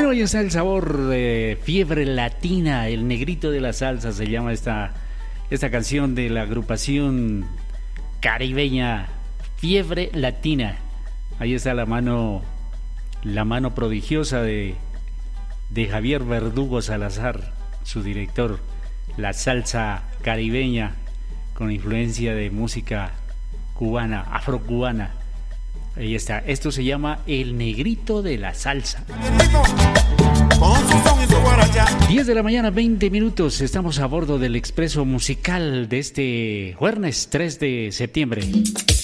Bueno, ya está el sabor de Fiebre Latina, el negrito de la salsa se llama esta canción de la agrupación caribeña Fiebre Latina. Ahí está la mano prodigiosa de Javier Verdugo Salazar, su director. La salsa caribeña con influencia de música cubana, afrocubana. Ahí está, esto se llama El Negrito de la Salsa. 10 de la mañana, 20 minutos. Estamos a bordo del expreso musical de este jueves 3 de septiembre.